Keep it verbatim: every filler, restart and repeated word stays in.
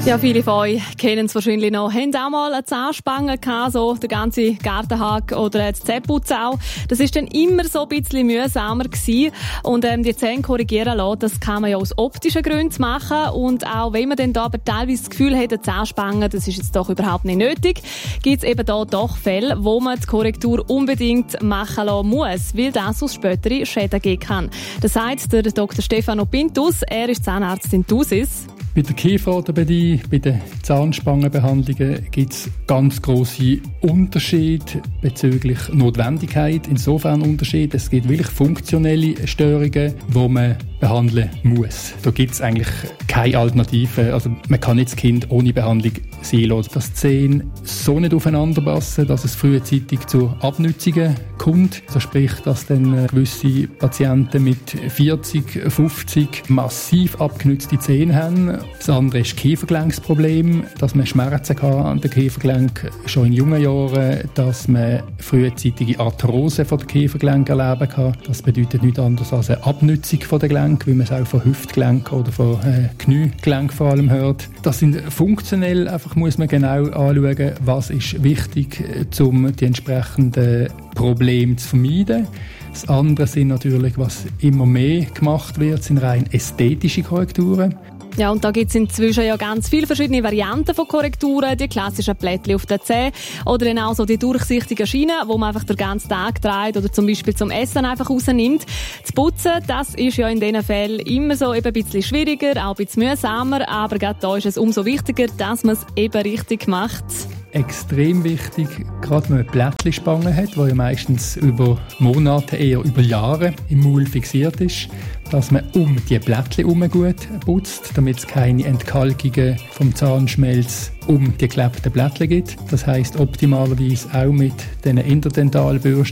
Ja, viele von euch kennen es wahrscheinlich noch. Haben auch mal eine Zahnspange gehabt, so der ganze Gartenhag oder das Zähneputz auch. Das ist dann immer so ein bisschen mühsamer gewesen. Und ähm, die Zähne korrigieren lassen, das kann man ja aus optischen Gründen machen. Und auch wenn man dann da aber teilweise das Gefühl hat, eine Zahnspange, das ist jetzt doch überhaupt nicht nötig, gibt es eben da doch Fälle, wo man die Korrektur unbedingt machen lassen muss, weil das aus späteren Schäden geben kann. Das sagt der Doktor Stefano Pintus. Er ist Zahnarzt in Thusis. Bei der Kieferorthopädie, bei den Zahnspangenbehandlungen gibt es ganz grosse Unterschiede bezüglich Notwendigkeit. Insofern Unterschiede. Es gibt wirklich funktionelle Störungen, die man behandeln muss. Da gibt es eigentlich keine Alternative. Also man kann nicht das Kind ohne Behandlung sein lassen. Dass die Zähne so nicht aufeinander passen, dass es frühzeitig zu Abnützungen kommt. Das sprich, dass dann gewisse Patienten mit vierzig, fünfzig massiv abgenützte Zähne haben. Das andere ist das Kiefergelenksproblem, dass man Schmerzen an den Kiefergelenk schon in jungen Jahren, dass man frühzeitige Arthrose von den Kiefergelenken erleben kann. Das bedeutet nichts anderes als eine Abnützung von den Gelenken, wie man es auch von Hüftgelenken oder von äh, Kniegelenken vor allem hört. Das sind funktionell, einfach muss man genau anschauen, was ist wichtig, um die entsprechenden Probleme zu vermeiden. Das andere sind natürlich, was immer mehr gemacht wird, sind rein ästhetische Korrekturen. Ja, und da gibt es inzwischen ja ganz viele verschiedene Varianten von Korrekturen. Die klassischen Plättchen auf den Zähnen oder dann auch so die durchsichtigen Schienen, die man einfach den ganzen Tag trägt oder zum Beispiel zum Essen einfach rausnimmt. Das Putzen, das ist ja in diesen Fällen immer so eben ein bisschen schwieriger, auch ein bisschen mühsamer, aber gerade da ist es umso wichtiger, dass man es eben richtig macht. Extrem wichtig, gerade wenn man Plättchenspangen hat, die ja meistens über Monate, eher über Jahre im Maul fixiert ist, dass man um die Plättchen herum gut putzt, damit es keine Entkalkungen vom Zahnschmelz um die geklebten Plättchen gibt. Das heisst optimalerweise auch mit diesen Interdentalbürsten